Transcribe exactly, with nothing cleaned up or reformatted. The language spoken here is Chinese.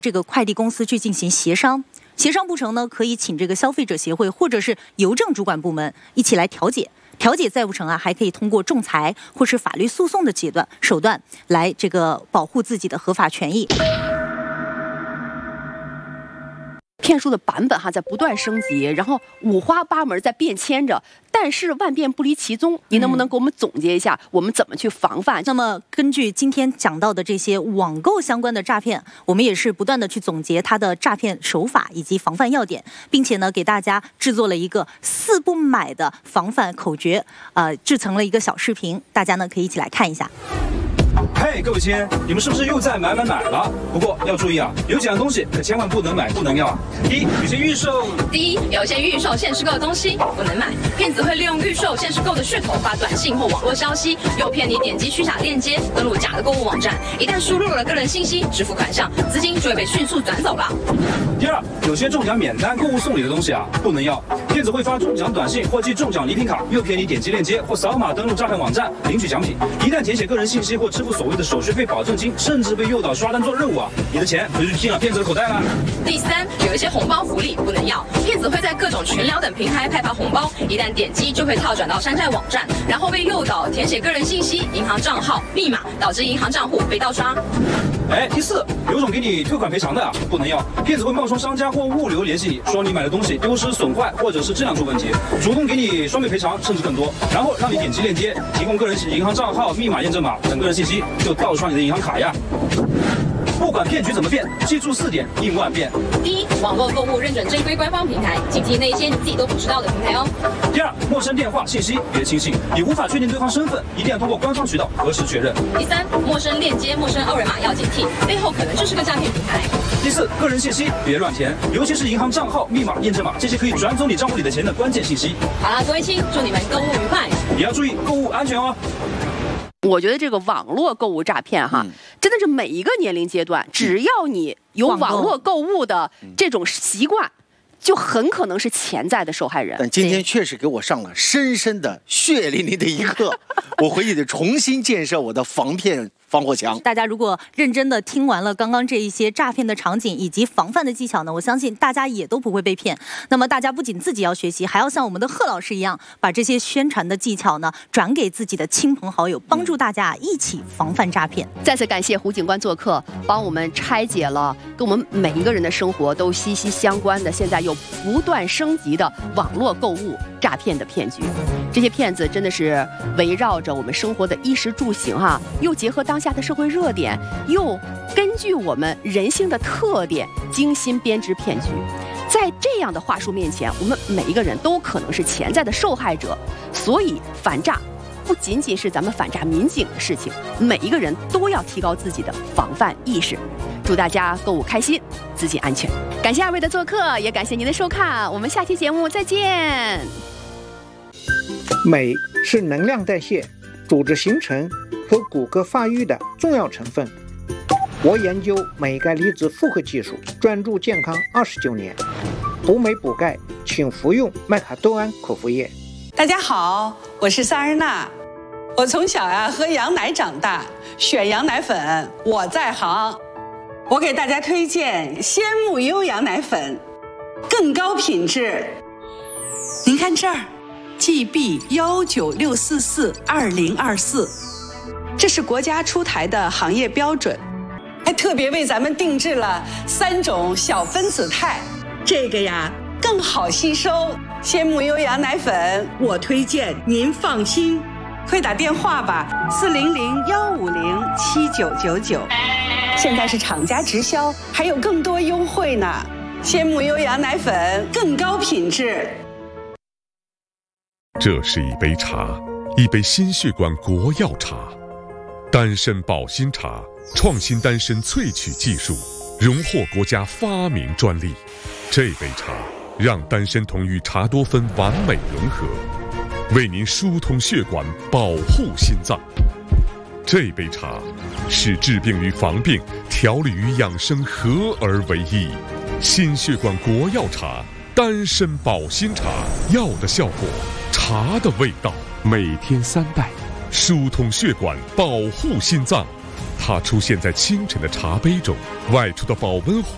这个快递公司去进行协商，协商不成呢，可以请这个消费者协会或者是邮政主管部门一起来调解。调解再不成啊，还可以通过仲裁或是法律诉讼的阶段手段来这个保护自己的合法权益。 骗术的版本哈在不断升级，然后五花八门在变迁着，但是万变不离其宗。您能不能给我们总结一下，我们怎么去防范？ 那么根据今天讲到的这些网购相关的诈骗，我们也是不断的去总结它的诈骗手法以及防范要点，并且呢给大家制作了一个四不买的防范口诀，呃，制成了一个小视频，大家呢可以一起来看一下。 嘿， hey, 各位亲，你们是不是又在买买买了？不过要注意啊，有几样东西可千万不能买不能要啊。第一，有些预售， 第一，有些预售限时购的东西不能买，骗子会利用预售限时购的噱头发短信或网络消息，诱骗你点击虚假链接，登录假的购物网站。一旦输入了个人信息、支付款项，资金就会被迅速转走了。 第二，有些中奖免单、购物送礼的东西啊不能要，骗子会发中奖短信或寄中奖礼品卡，诱骗你点击链接或扫码登录诈骗网站领取奖品。一旦填写个人信息或支付所谓的手续费保证金，甚至被诱导刷单做任务啊，你的钱就去进了骗子的口袋了。 第三，有一些红包福利不能要，骗子会在各种群聊等平台派发红包，一旦点击就会套转到山寨网站，然后被诱导填写个人信息、银行账号、密码，导致银行账户被盗刷。 哎，第四，有种给你退款赔偿的啊，不能要，骗子会冒充商家或物流联系你，说你买的东西丢失、损坏或者是质量出问题，主动给你双倍赔偿，甚至更多，然后让你点击链接，提供个人银行账号、密码验证码等个人信息，就盗刷你的银行卡呀。不管骗局怎么变，记住四点应万变。 第一，网络购物认准正规官方平台，警惕那些你自己都不知道的平台哦。 第二，陌生电话信息别轻信，你无法确定对方身份，一定要通过官方渠道核实确认。 第三，陌生链接、陌生二维码要警惕，背后可能就是个诈骗平台。 第四，个人信息别乱填，尤其是银行账号、密码、验证码这些可以转走你账户里的钱的关键信息。 好啦，各位亲，祝你们购物愉快， 也要注意购物安全哦。 我觉得这个网络购物诈骗哈，嗯、真的是每一个年龄阶段，只要你有网络购物的这种习惯，就很可能是潜在的受害人。 但今天确实给我上了深深的血淋淋的一课，我回去得重新建设我的防骗防火墙。 大家如果认真的听完了刚刚这一些诈骗的场景以及防范的技巧呢，我相信大家也都不会被骗。那么大家不仅自己要学习，还要像我们的贺老师一样，把这些宣传的技巧呢转给自己的亲朋好友，帮助大家一起防范诈骗。 再次感谢胡警官做客，帮我们拆解了跟我们每一个人的生活都息息相关的，现在又不断升级的网络购物诈骗的骗局。这些骗子真的是围绕着我们生活的衣食住行哈、啊，又结合当下的社会热点，又根据我们人性的特点精心编织骗局。在这样的话术面前，我们每一个人都可能是潜在的受害者。所以反诈不仅仅是咱们反诈民警的事情，每一个人都要提高自己的防范意识。祝大家购物开心，资金安全。感谢二位的做客，也感谢您的收看，我们下期节目再见。 镁是能量代谢、组织形成和骨骼发育的重要成分。我研究镁钙离子复合技术，专注健康二十九年。补镁补钙，请服用麦卡多安口服液。 大家好，我是萨日娜。我从小呀、啊、喝羊奶长大，选羊奶粉我在行。我给大家推荐鲜木优羊奶粉，更高品质。您看这儿 G B 一九六四四二零二四，这是国家出台的行业标准，还特别为咱们定制了三种小分子肽，这个呀更好吸收。鲜木优羊奶粉我推荐，您放心。快打电话吧，四零零幺五零七九九九。现在是厂家直销，还有更多优惠呢。鲜木优羊奶粉更高品质。 这是一杯茶，一杯心血管国药茶，丹参保心茶，创新丹参萃取技术，荣获国家发明专利。这杯茶让丹参酮与茶多酚完美融合，为您疏通血管，保护心脏。这杯茶是治病与防病、调理与养生合而为一。心血管国药茶，丹参保心茶，药的效果，茶的味道，每天三袋，疏通血管，保护心脏。它出现在清晨的茶杯中，外出的保温壶